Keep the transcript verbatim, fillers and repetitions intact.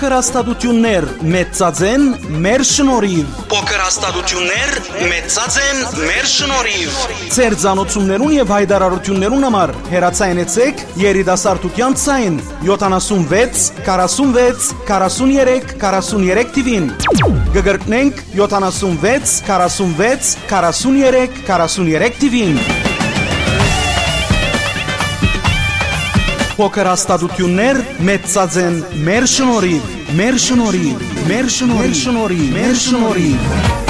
Փոքր հաստատություններ մեծածեն մեր շնորհիվ։ Փոքր հաստատություններ մեծածեն մեր շնորհիվ։ Ձեր ցանոթություններուն եւ հայտարարություններուն համար հեռացայնեցեք երիտասարդության ցայն յոթանասունվեց քառասունվեց քառասուններեք քառասուններեք տիվին։ Գգրտնենք յոթանասունվեց քառասունվեց քառասուններեք քառասուններեք տիվին։ Փոքր հաստատություններ մեծածեն մեր շնորհիվ, մեր շնորհիվ, մեր շնորհիվ, մեր շնորհիվ, մեր շնորհիվ։